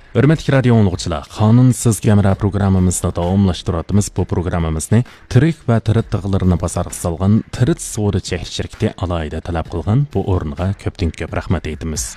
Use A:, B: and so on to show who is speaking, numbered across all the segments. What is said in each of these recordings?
A: Hürmetli radio anlıqçılar, qanunsuz kamera programımızda davamlaşdırıdığımız bu programımızı tirik ve tirit tığlarını basarıq salğan tirit soğudu çək şirketi alayda talab qılğan bu orunğa köptün köp rahmet eytimiz.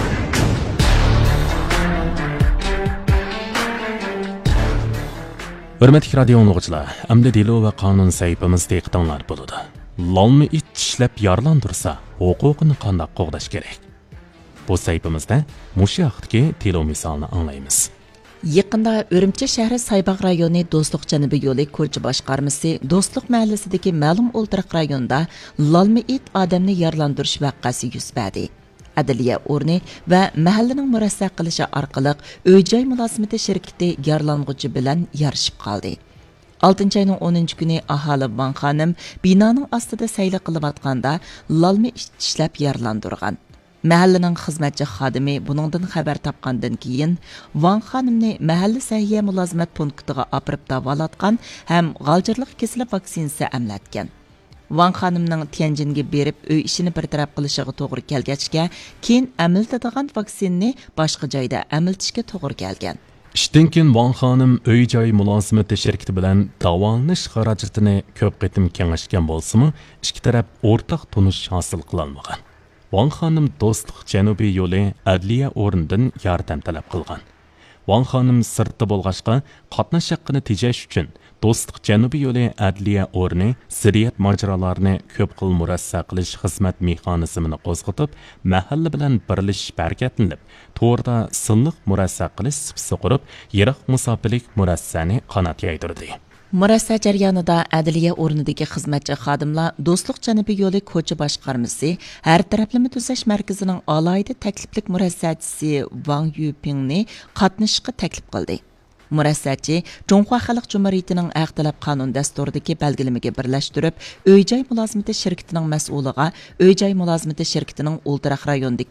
A: Hürmetli radio anlıqçılar, əmdi dilo ve qanun sayfımız deyiqtanlar buludu. Lalmı it işləp yarlandırsa, huquqını qandaq qoğdaş gerek. Bu sayfımızda muşu haqdaki telo misalını anlayımız.
B: Yaqında Ürümçi şəhəri Saybaq rayonu Dostluq Cənubi yolu ko'cha boshqarmasi Dostluq mahallasındakı ma'lum o'ltiraq rayonida lalmi it odamni yarlandirish vaqasi yuz berdi. Adliya o'rni va mahallaning murassa qilishi orqali uy-joy mulozimati shirkati yaralang'uvchi bilan yarashib qoldi. 6 ayning 10 kuni aholi Van xonim binoning ostida sayli qilayotganda lalmi it ishlab yaralandirgan. Mahallaning xizmatchi xodimi buningdan xabar topgandan keyin Van xonimni mahalla sahiyya mulozimat punktiga olib davolatgan ham g'aljirlik kasali vaksinasi amlatgan. Van xonimning Tianjinga berib uy ishini bartaraf qilishiga to'g'ri kelgachga, keyin amiltadigan vaksinni boshqa joyda amiltishga to'g'ri kelgan.
A: İşten keyin Van xonim uy-joy mulozimati shirkati bilan davolanish xarajatini ko'p qitim kengashgan bo'lsa-mu, ikki taraf o'rtaq tunish hosil qilolmagan. Van xonim Dostluq Cənubi yo'li adliya o'rnidan yordam talab qilgan. Van xonim sirtda bo'lg'achqa qatnash haqqini tejash uchun Dostluq Cənubi yo'li adliya o'rni siriyat majralarini ko'p xil murassa qilish xizmat mexanizmini qo'zg'atib, mahalla bilan birlashish harakatlanib, to'g'rida silliq murassa qilish sipsi qurib, yirik musofirlik murassani qanot yaydirdi.
B: Murassa jarayonida adliya o'rnidagi xizmatchi xodimlar Dostluq Cənubi yo'li ko'cha boshqarmasi har taraflama tuzash markazining alohida takliflik murassachisi Wang Yupingni qatnashishga taklif qildi. Murassachi Jonghua Xalq Cumhuriyatining Aqtalab qonun dasturidagi belgilamaga birlashtirib, uy-joy mulozimati shirkatining mas'uliga uy-joy mulozimati shirkatining o'ltiraq rayonidagi